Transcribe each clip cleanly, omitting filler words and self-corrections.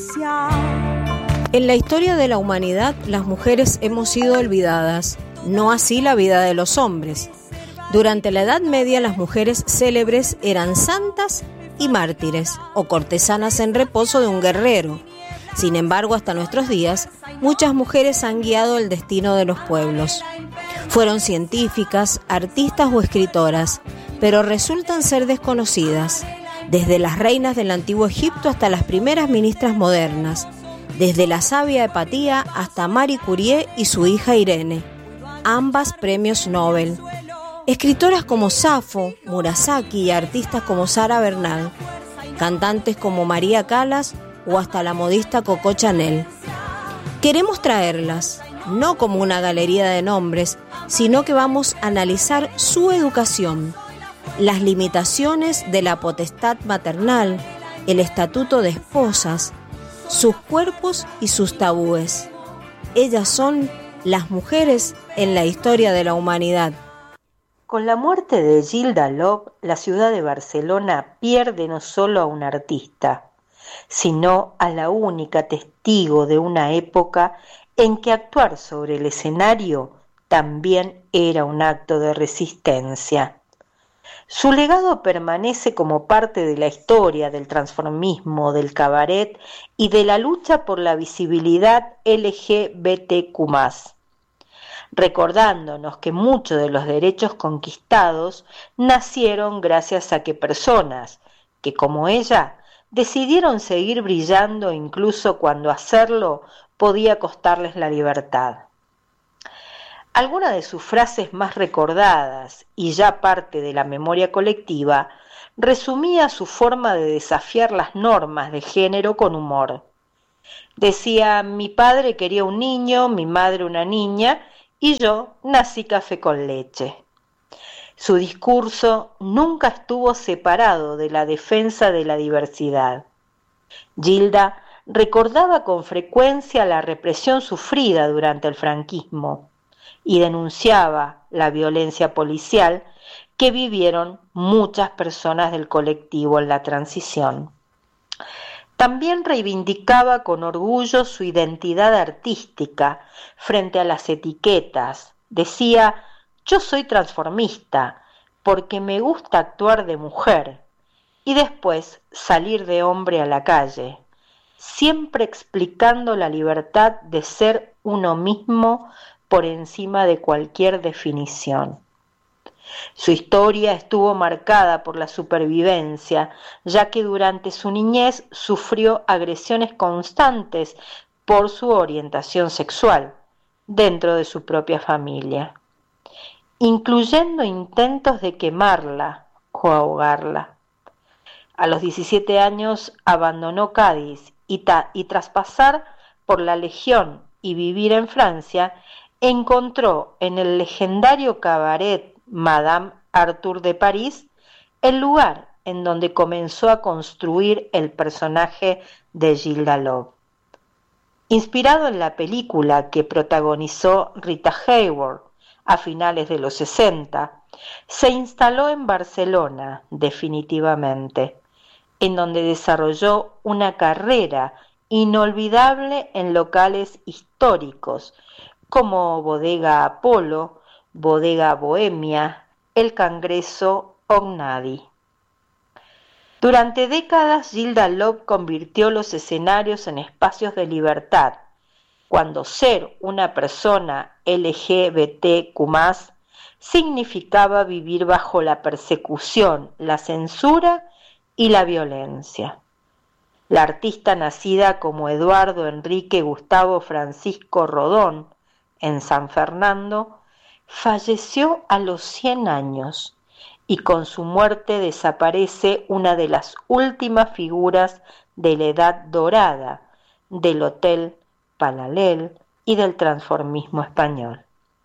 En la historia de la humanidad, las mujeres hemos sido olvidadas, no así la vida de los hombres. Durante la Edad Media, las mujeres célebres eran santas y mártires, o cortesanas en reposo de un guerrero. Sin embargo, hasta nuestros días, muchas mujeres han guiado el destino de los pueblos. Fueron científicas, artistas o escritoras, pero resultan ser desconocidas. Desde las reinas del antiguo Egipto hasta las primeras ministras modernas, desde la sabia Hepatía hasta Marie Curie y su hija Irene, ambas premios Nobel. Escritoras como Safo, Murasaki y artistas como Sara Bernal, cantantes como María Callas o hasta la modista Coco Chanel. Queremos traerlas, no como una galería de nombres, sino que vamos a analizar su educación, las limitaciones de la potestad maternal, el estatuto de esposas, sus cuerpos y sus tabúes. Ellas son las mujeres en la historia de la humanidad. Con la muerte de Gilda Love, la ciudad de Barcelona pierde no solo a un artista, sino a la única testigo de una época en que actuar sobre el escenario también era un acto de resistencia. Su legado permanece como parte de la historia del transformismo, del cabaret y de la lucha por la visibilidad LGBTQ+, recordándonos que muchos de los derechos conquistados nacieron gracias a que personas que, como ella, decidieron seguir brillando incluso cuando hacerlo podía costarles la libertad. Alguna de sus frases más recordadas y ya parte de la memoria colectiva resumía su forma de desafiar las normas de género con humor. Decía: mi padre quería un niño, mi madre una niña y yo nací café con leche. Su discurso nunca estuvo separado de la defensa de la diversidad. Gilda recordaba con frecuencia la represión sufrida durante el franquismo y denunciaba la violencia policial que vivieron muchas personas del colectivo en la transición. También reivindicaba con orgullo su identidad artística frente a las etiquetas. Decía: yo soy transformista porque me gusta actuar de mujer y después salir de hombre a la calle, siempre explicando la libertad de ser uno mismo por encima de cualquier definición. Su historia estuvo marcada por la supervivencia, ya que durante su niñez sufrió agresiones constantes por su orientación sexual dentro de su propia familia, incluyendo intentos de quemarla o ahogarla. A los 17 años abandonó Cádiz y tras pasar por la Legión y vivir en Francia, encontró en el legendario cabaret Madame Arthur de París el lugar en donde comenzó a construir el personaje de Gilda Love. Inspirado en la película que protagonizó Rita Hayworth a finales de los 60, se instaló en Barcelona definitivamente, en donde desarrolló una carrera inolvidable en locales históricos como Bodega Apolo, Bodega Bohemia, El Cangreso o Gnadi. Durante décadas, Gilda Love convirtió los escenarios en espacios de libertad, cuando ser una persona LGBTQ+, significaba vivir bajo la persecución, la censura y la violencia. La artista, nacida como Eduardo Enrique Gustavo Francisco Rodón en San Fernando, falleció a los 100 años y con su muerte desaparece una de las últimas figuras de la Edad Dorada del Hotel Palalel y del transformismo español.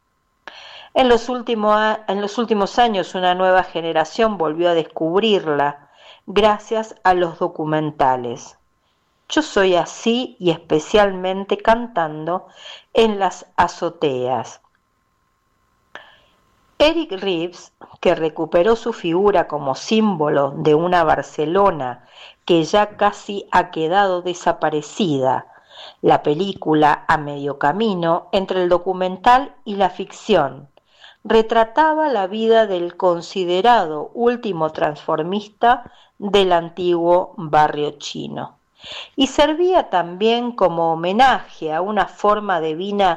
En los últimos años, una nueva generación volvió a descubrirla gracias a los documentales. Yo soy así, y especialmente cantando en las azoteas. Eric Reeves, que recuperó su figura como símbolo de una Barcelona que ya casi ha quedado desaparecida, la película a medio camino entre el documental y la ficción, retrataba la vida del considerado último transformista del antiguo barrio chino y servía también como homenaje a una forma de vida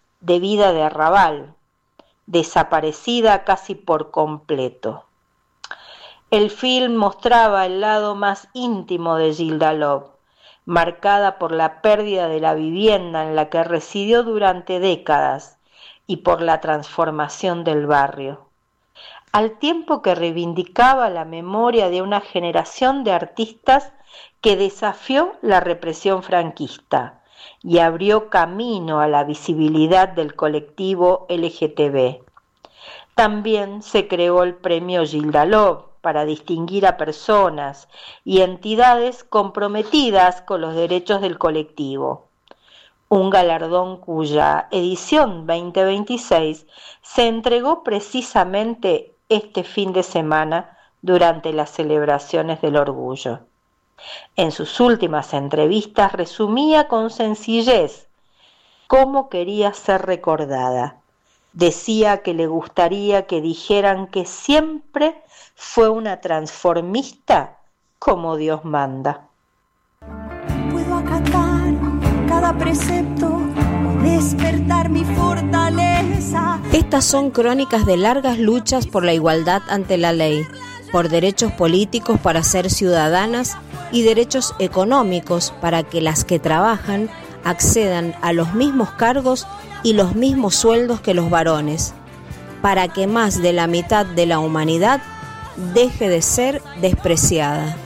de arrabal, desaparecida casi por completo. El film mostraba el lado más íntimo de Gilda Love, marcada por la pérdida de la vivienda en la que residió durante décadas y por la transformación del barrio, al tiempo que reivindicaba la memoria de una generación de artistas que desafió la represión franquista y abrió camino a la visibilidad del colectivo LGTB. También se creó el premio Gilda Love para distinguir a personas y entidades comprometidas con los derechos del colectivo, un galardón cuya edición 2026 se entregó precisamente este fin de semana durante las celebraciones del orgullo. En sus últimas entrevistas resumía con sencillez cómo quería ser recordada. Decía que le gustaría que dijeran que siempre fue una transformista como Dios manda. Puedo acatar cada precepto, despertar mi fortaleza. Estas son crónicas de largas luchas por la igualdad ante la ley, por derechos políticos para ser ciudadanas y derechos económicos para que las que trabajan accedan a los mismos cargos y los mismos sueldos que los varones, para que más de la mitad de la humanidad deje de ser despreciada.